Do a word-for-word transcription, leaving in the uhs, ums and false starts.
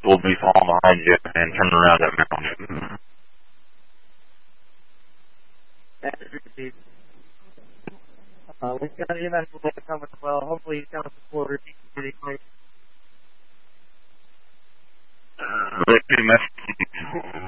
will be falling behind you and turning around that mountain. That is indeed. Uh, we've got an event coming as well. Hopefully he's got a supporter. He can get it quick. Repeat message.